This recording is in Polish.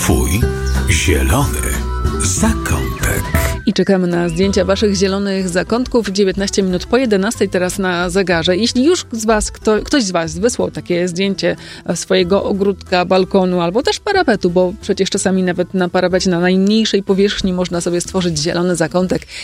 Twój zielony zakątek. I czekamy na zdjęcia waszych zielonych zakątków. 19 minut po 11 teraz na zegarze. Jeśli już ktoś z was wysłał takie zdjęcie swojego ogródka, balkonu albo też parapetu, bo przecież czasami nawet na parapecie, na najmniejszej powierzchni można sobie stworzyć zielony zakątek